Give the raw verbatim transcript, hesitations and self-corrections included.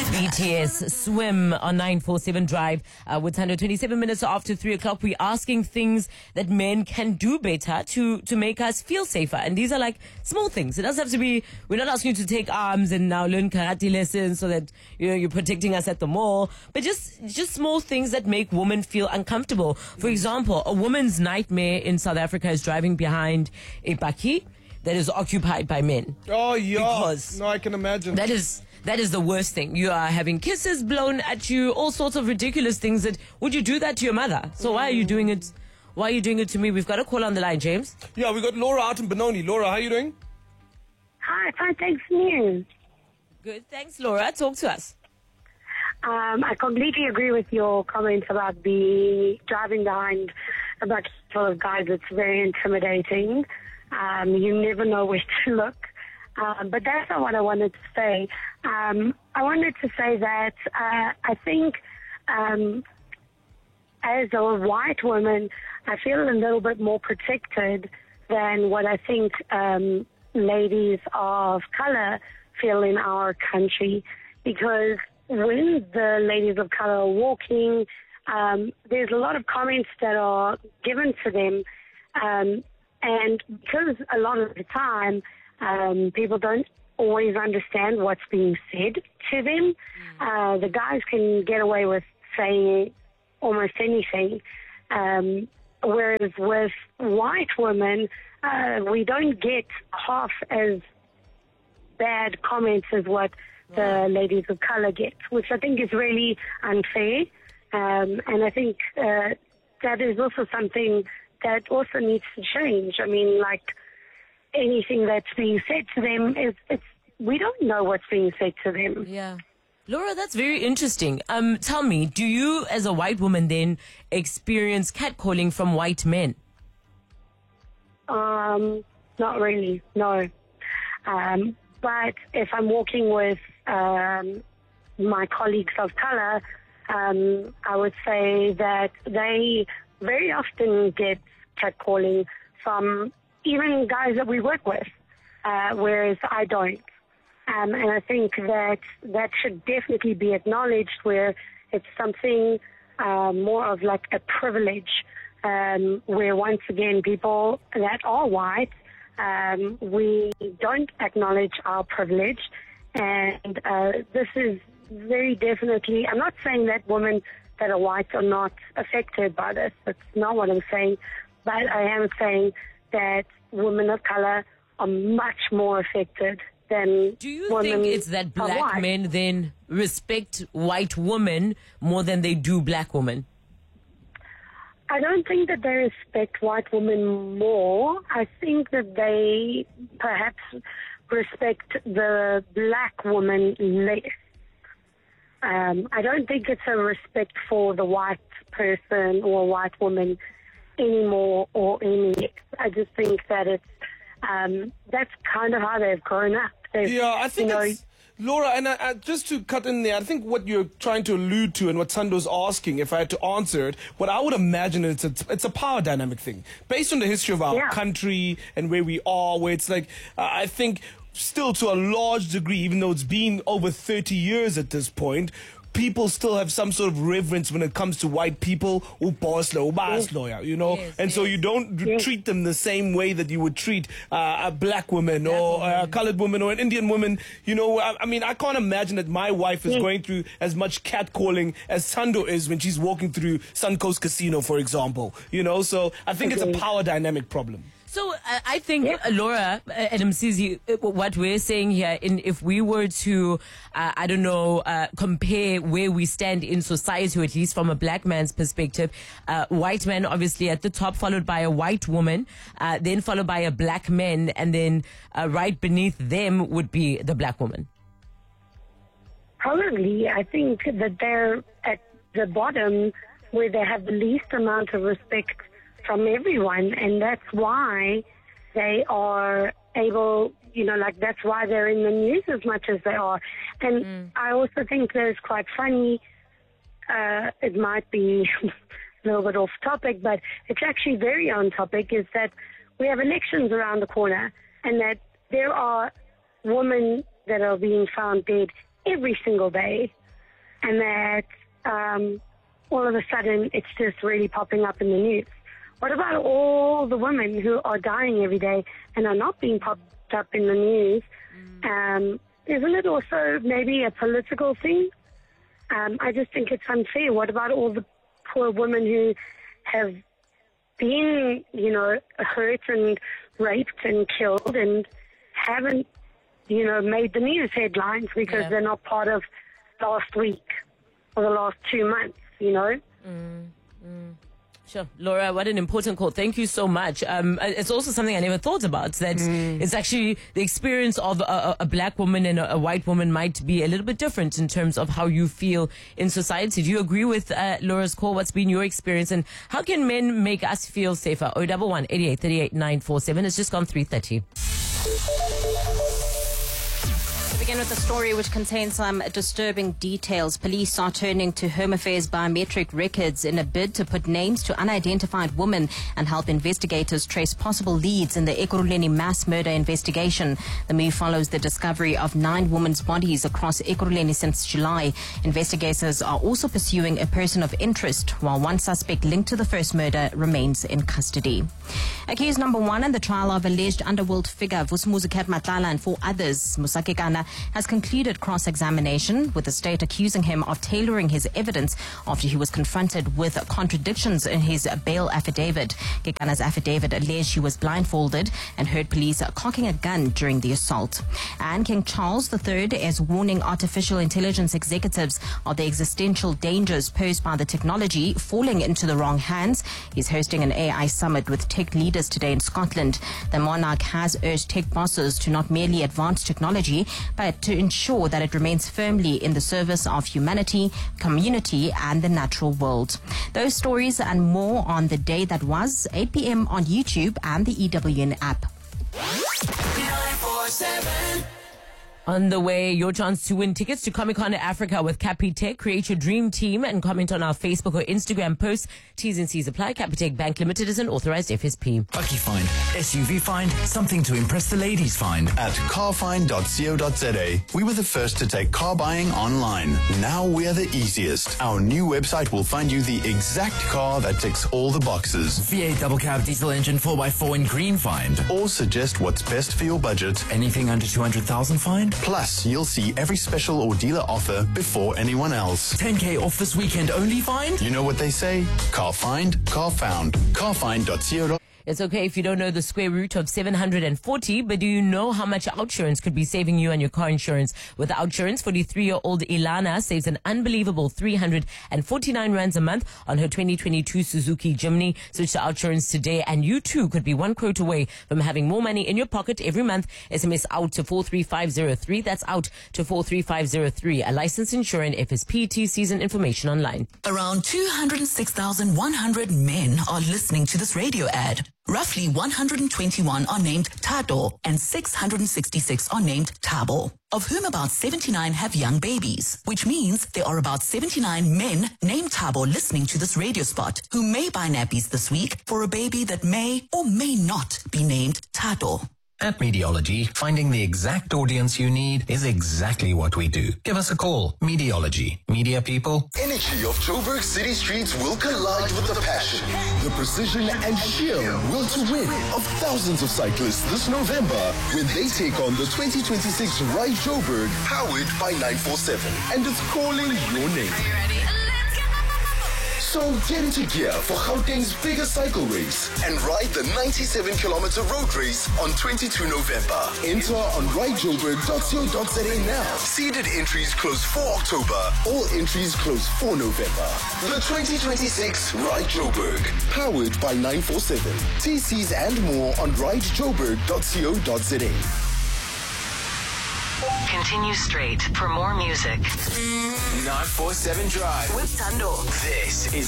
B T S Swim on nine four seven Drive uh, with one hundred twenty-seven minutes after three o'clock. We're asking things that men can do better to, to make us feel safer. And these are like small things. It doesn't have to be, we're not asking you to take arms and now learn karate lessons so that, you know, you're protecting us at the mall. But just, just small things that make women feel uncomfortable. For example, a woman's nightmare in South Africa is driving behind a bakkie that is occupied by men. Oh, yeah. Because no, I can imagine. That is that is the worst thing. You are having kisses blown at you, all sorts of ridiculous things. That would you do that to your mother? So why are you doing it? Why are you doing it to me? We've got a call on the line, James. Yeah, we got Laura out in Benoni. Laura, how are you doing? Hi, fine, thanks, you. Good, thanks, Laura. Talk to us. Um, I completely agree with your comments about the driving behind a bucket full of guys. It's very intimidating. Um, you never know where to look. Um, but that's not what I wanted to say. Um, I wanted to say that uh, I think um, as a white woman, I feel a little bit more protected than what I think um, ladies of color feel in our country. Because when the ladies of color are walking, um, there's a lot of comments that are given to them. Um, and because a lot of the time, um, people don't always understand what's being said to them, uh, the guys can get away with saying almost anything. Um, whereas with white women, uh, we don't get half as bad comments as what the ladies of color get, which I think is really unfair. Um, and I think uh, that is also something that also needs to change. I mean, like anything that's being said to them, is it's we don't know what's being said to them. Yeah. Laura, that's very interesting. Um, tell me, do you as a white woman then experience catcalling from white men? Um, not really, no. Um, but if I'm walking with um, my colleagues of color, um, I would say that they very often get catcalling from even guys that we work with, uh, whereas I don't. Um, and I think that that should definitely be acknowledged, where it's something uh, more of like a privilege, um, where once again people that are white, um, we don't acknowledge our privilege. And uh, this is very definitely, I'm not saying that women that are white are not affected by this. That's not what I'm saying. But I am saying that women of color are much more affected than Do you women think it's that black white. men then respect white women more than they do black women? I don't think that they respect white women more. I think that they perhaps respect the black woman less. Um, I don't think it's a respect for the white person or white woman anymore or any less. I just think that it's um, that's kind of how they've grown up. They've, Yeah, I think you know, it's, Laura, and I, I, just to cut in there, I think what you're trying to allude to and what Sando's asking, if I had to answer it, what I would imagine it's a, it's a power dynamic thing. Based on the history of our Yeah. country and where we are, where it's like, uh, I think still to a large degree, even though it's been over thirty years at this point, people still have some sort of reverence when it comes to white people, upaslo, ubaslo, you know, Yes, and so yes. you don't Yes. treat them the same way that you would treat uh, a black woman Black or woman. a colored woman or an Indian woman. You know, I, I mean, I can't imagine that my wife is Yes. going through as much catcalling as Sando is when she's walking through Suncoast Casino, for example. You know, so I think it's a Agreed. power dynamic problem. So uh, I think, Yep. uh, Laura, uh, Adam Sizi, uh, what we're saying here, in if we were to, uh, I don't know, uh, compare where we stand in society, or at least from a black man's perspective, uh, white man obviously at the top, followed by a white woman, uh, then followed by a black man, and then uh, right beneath them would be the black woman. Probably, I think that they're at the bottom where they have the least amount of respect from everyone, and that's why they are able, you know, like that's why they're in the news as much as they are. And mm. I also think that it's quite funny, uh, it might be a little bit off topic, but it's actually very on topic, is that we have elections around the corner, and that there are women that are being found dead every single day, and that um, all of a sudden it's just really popping up in the news. What about all the women who are dying every day and are not being popped up in the news? Um, isn't it also maybe a political thing? Um, I just think it's unfair. What about all the poor women who have been, you know, hurt and raped and killed and haven't, you know, made the news headlines because Yeah. they're not part of last week or the last two months, you know? Sure. Laura, what an important call. Thank you so much. Um, it's also something I never thought about, that mm. it's actually the experience of a, a black woman and a, a white woman might be a little bit different in terms of how you feel in society. Do you agree with uh, Laura's call? What's been your experience, and how can men make us feel safer? oh one one, eight eight three eight, nine four seven. It's just gone three thirty. Begin with a story which contains some disturbing details. Police are turning to Home Affairs biometric records in a bid to put names to unidentified women and help investigators trace possible leads in the Ekurhuleni mass murder investigation. The move follows the discovery of nine women's bodies across Ekurhuleni since July. Investigators are also pursuing a person of interest, while one suspect linked to the first murder remains in custody. Accused number one in the trial of alleged underworld figure Vusumuzi Matlala and four others, Musakekana, has concluded cross-examination, with the state accusing him of tailoring his evidence after he was confronted with contradictions in his bail affidavit. Kekana's affidavit alleged he was blindfolded and heard police cocking a gun during the assault. And King Charles the Third is warning artificial intelligence executives of the existential dangers posed by the technology falling into the wrong hands. He's hosting an A I summit with tech leaders today in Scotland. The monarch has urged tech bosses to not merely advance technology, but to ensure that it remains firmly in the service of humanity, community, and the natural world. Those stories and more on the day that was, eight p.m. on YouTube and the E W N app. nine four seven. On the way, your chance to win tickets to Comic-Con Africa with Capitec. Create your dream team and comment on our Facebook or Instagram posts. T's and C's apply. Capitec Bank Limited is an authorized F S P. Bucky Find, S U V Find, something to impress the ladies find. At car find dot co dot za, we were the first to take car buying online. Now we're the easiest. Our new website will find you the exact car that ticks all the boxes. V eight double cab diesel engine four by four in green find. Or suggest what's best for your budget. Anything under two hundred thousand find. Plus, you'll see every special or dealer offer before anyone else. ten K off this weekend only find. You know what they say? Car find, car found. car find dot co. It's okay if you don't know the square root of seven hundred forty, but do you know how much OUTsurance could be saving you on your car insurance? With OUTsurance, forty-three-year-old Ilana saves an unbelievable three hundred forty-nine rands a month on her twenty twenty-two Suzuki Jimny. Switch to OUTsurance today, and you too could be one quote away from having more money in your pocket every month. S M S OUT to four three five zero three. That's OUT to four three five zero three. A licensed insurer and F S P. T Cs and information online. Around two hundred six thousand one hundred men are listening to this radio ad. Roughly one hundred twenty-one are named Tado and six hundred sixty-six are named Tabo, of whom about seventy-nine have young babies, which means there are about seventy-nine men named Tabo listening to this radio spot who may buy nappies this week for a baby that may or may not be named Tado. At Mediology, finding the exact audience you need is exactly what we do. Give us a call. Mediology. Media people. Energy of Joburg city streets will collide with the passion, the precision and sheer will to win of thousands of cyclists this November when they take on the twenty twenty-six Ride Joburg, powered by nine four seven. And it's calling your name. So get into gear for Gauteng's biggest cycle race and ride the ninety-seven kilometer road race on twenty-second of November. Enter on ride joburg dot co dot za now. Seeded entries close for October. All entries close for November. The twenty twenty-six Ride Joburg, powered by nine four seven. T Cs and more on ride joburg dot co dot za. Continue straight for more music. nine four seven Drive with Tando. This is